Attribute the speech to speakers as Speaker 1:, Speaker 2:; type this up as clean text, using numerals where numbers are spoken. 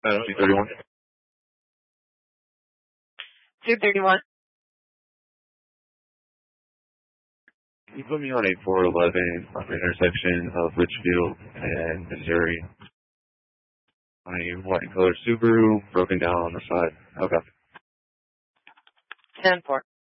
Speaker 1: 231.
Speaker 2: 231.
Speaker 1: Can you put me on a 411 on the intersection of Litchfield and Missouri on a white and color Subaru broken down on the side? Okay.
Speaker 2: 10-4.